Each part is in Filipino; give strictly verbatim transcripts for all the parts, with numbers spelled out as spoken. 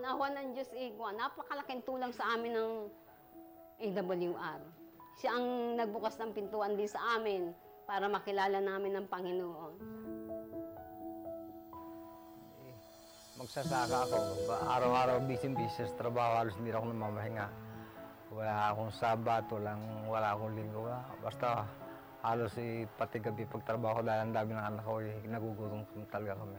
Nawa ng Diyos, Igwa, napakalaking tulong sa amin ng A W R. Siya ang nagbukas ng pintuan din sa amin para makilala namin ng Panginoon. Magsasaka ako. Araw-araw busy-busy sa trabaho, halos hindi ako namamahinga. Wala akong Sabat, walang, wala akong Linggo. Basta halos eh, pati gabi pagtrabaho dahil ang dami ng anak ko, eh, nagugutom talaga kami.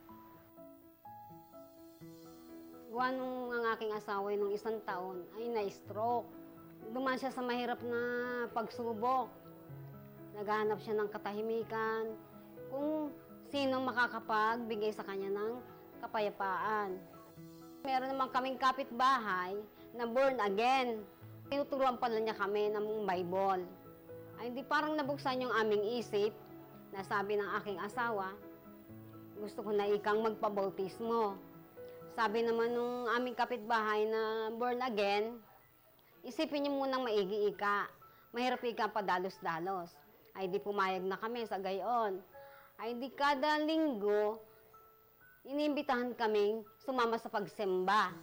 Gawa nung ang aking asawa nung isang taon ay na-stroke. Dumaan siya sa mahirap na pagsubok. Naghahanap siya ng katahimikan. Kung sino makakapagbigay sa kanya ng kapayapaan. Meron naman kaming kapitbahay na born again. Tinuturuan pala niya kami ng Bible. Ay hindi parang nabuksan yung aming isip na sabi ng aking asawa, gusto ko na ikang magpabautismo. Sabi naman nung aming kapitbahay na born again, isipin niyo munang maigi ika. Mahirap ika padalos-dalos. Ay di pumayag na kami sa gayon. Ay di kada linggo, iniimbitahan kaming sumama sa pagsimba.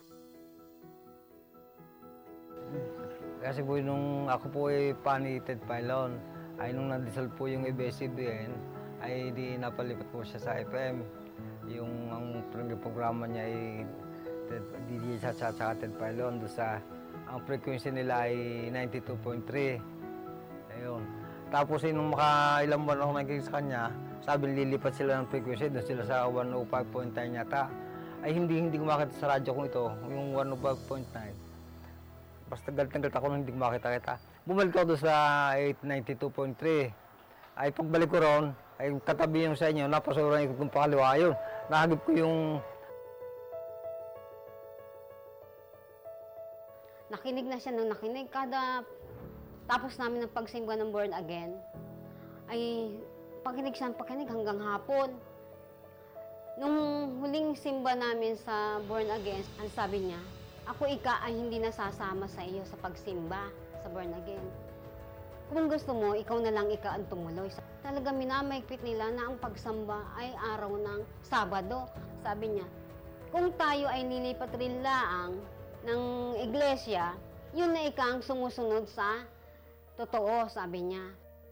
Kasi po nung ako po ay panited pylon, ay nung nandisal po yung A B S C B N, ay di napalipat po siya sa F M. Yung ang programa niya ay D D sa sa sa Ted Pylon, doon sa ang frequency nila ay ninety-two point three. Ayun. Tapos eh, nung makailang buwan ako nagkikita sa kanya, sabi lilipat sila ng frequency, doon sila sa one oh five point nine yata. Ay hindi hindi ko makita sa radyo kong ito, yung one oh five point nine. Basta galit na galit ako nung hindi ko makita-kita. Bumalik ako doon sa ninety-two point three. Ay pagbalik ko ron, ay katabi yung sa inyo, napasuran ko kung pakaliwa yun. Nahagip ko yung... Nakinig na siya nung nakinig. Kada tapos namin ng pagsimba ng born again, ay pakinig siya ng pakinig hanggang hapon. Nung huling simba namin sa born again, ang sabi niya, ako ika ay hindi nasasama sa iyo sa pagsimba sa born again. Kung gusto mo, ikaw na lang ika ang tumuloy. Talaga minamaigpit nila na ang pagsamba ay araw ng Sabado. Sabi niya, kung tayo ay nilipat rin laang ng iglesia, yun na ika ang sumusunod sa totoo, sabi niya.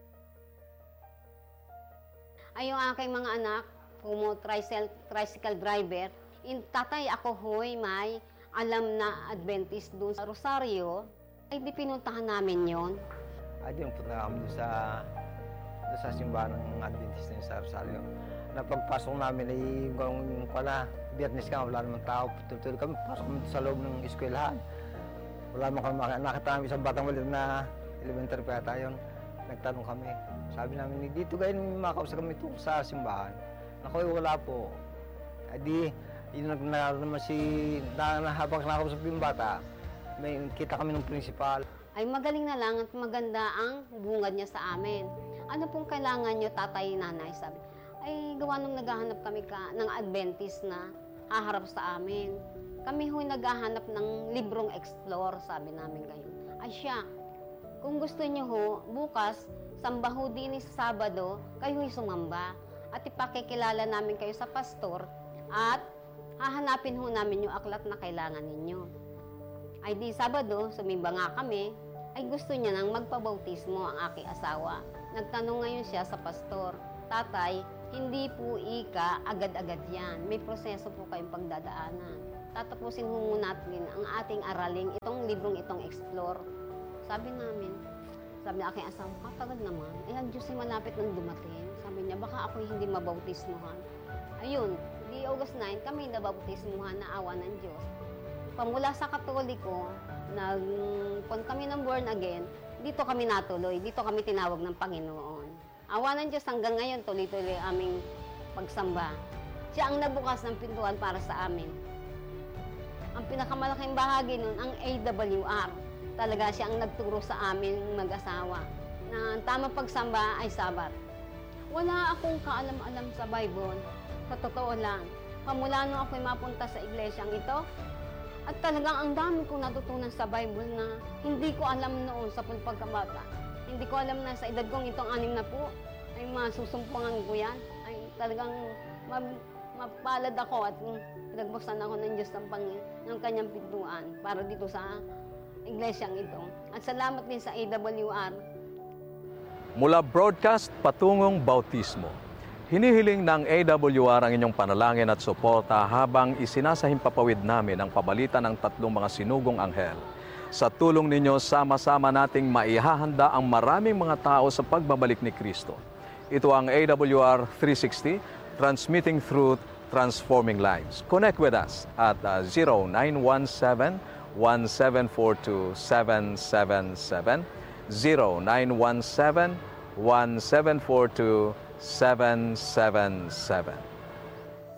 Ay yung aking mga anak, kumo tricycle driver, in tatay ako hoy may alam na Adventist doon sa Rosario, ay di pinuntahan namin yon. Ay di punta kami doon sa, doon sa simbahan ng Adventist na sa Rosario. Napagpasok namin ay yung pala, Biyernes ka, wala namang tao. Tuloy kami, pasok kami sa loob ng eskwelahan. Wala naman kami makita. Nakita namin isang batang maliit na elementary pa yata yun. Nagtanong kami. Sabi namin, dito kayo makausap kami ito sa simbahan. Naku, wala po. Ay di, yun nagnaroon naman si, na, na, habang nakausap yung bata, may kita kami ng principal. Ay magaling na lang at maganda ang bungad niya sa amin. Ano pong kailangan niyo, tatay, nanay? Sabi, ay gawa nung naghahanap kami ka, ng Adventist na haharap sa amin. Kami ho'y naghahanap ng librong explore, sabi namin ngayon. Ay siya, kung gusto niyo ho, bukas, sambaho din sa Sabado, kayo ho'y sumamba. At ipakikilala namin kayo sa pastor at hahanapin ho namin yung aklat na kailangan ninyo. Ay di Sabado, sumimba nga kami, ay gusto niya nang magpabautismo ang aking asawa. Nagtanong ngayon siya sa pastor, tatay, hindi po ika agad-agad yan. May proseso po kayong pagdadaanan. Tatapusin ho muna natin ang ating araling itong librong itong explore. Sabi namin, sabi ng aking asawa, katagal naman. Eh, ang Diyos ay malapit nang dumating. Sabi niya, baka ako'y hindi mabautismuhan. Ayun, di August nine, kami nabautismuhan na awa ng Diyos. Pamula sa Katoliko, nagpun kami ng born again, dito kami natuloy, dito kami tinawag ng Panginoon. Awa ng Diyos hanggang ngayon, tuloy-tuloy aming pagsamba. Siya ang nabukas ng pintuan para sa amin. Ang pinakamalaking bahagi nun, ang A W R. Talaga siya ang nagturo sa amin mag-asawa na ang tamang pagsamba ay Sabat. Wala akong kaalam-alam sa Bible. Sa totoo lang, pamula nung ako'y mapunta sa iglesyang ito, at talagang ang dami kong natutunan sa Bible na hindi ko alam noon sa pagkabata. Hindi ko alam na sa edad kong itong anim na po, ay masusumpungan ko yan. Ay talagang mapalad ako at pinagbuksan ako ng Diyos ng, pang, ng kanyang pintuan para dito sa iglesyang ito. At salamat din sa A W R. Mula broadcast patungong bautismo, hinihiling ng A W R ang inyong panalangin at suporta habang isinasahimpapawid namin ang pabalita ng tatlong mga sinugong anghel. Sa tulong ninyo, sama-sama nating maihahanda ang maraming mga tao sa pagbabalik ni Kristo. Ito ang A W R three sixty, transmitting truth, transforming lives. Connect with us at uh, zero nine one seven, one seven four two, seven seven seven, zero nine one seven, one seven four two, seven seven seven.